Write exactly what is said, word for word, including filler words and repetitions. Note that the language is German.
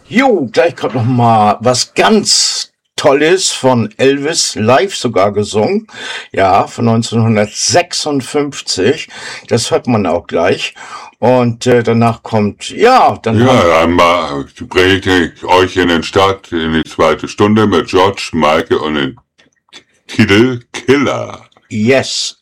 Jo, gleich kommt noch mal was ganz Tolles von Elvis, live sogar gesungen. Ja, von neunzehnhundertsechsundfünfzig. Das hört man auch gleich. Und äh, danach kommt, ja, dann haben Ja, einmal bringe ich euch in den Start in die zweite Stunde mit George Michael und den Titel Killer. Yes.